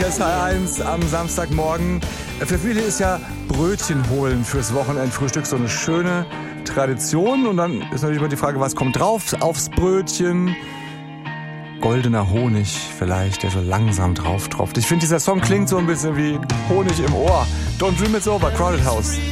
SH1 am Samstagmorgen. Für viele ist ja Brötchen holen fürs Wochenendfrühstück so eine schöne Tradition. Und dann ist natürlich immer die Frage, was kommt drauf aufs Brötchen? Goldener Honig vielleicht, der so langsam drauf tropft. Ich finde, dieser Song klingt so ein bisschen wie Honig im Ohr. Don't Dream It's Over, Crowded House.